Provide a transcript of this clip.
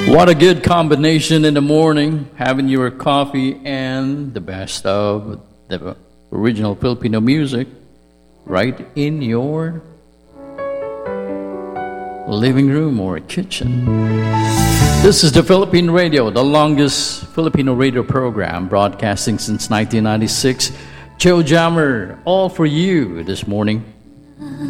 What a good combination in the morning, having your coffee and the best of the original Filipino music right in your living room or kitchen. This is the Philippine Radio, the longest Filipino radio program broadcasting since 1996. Joe Jammer, all for you this morning.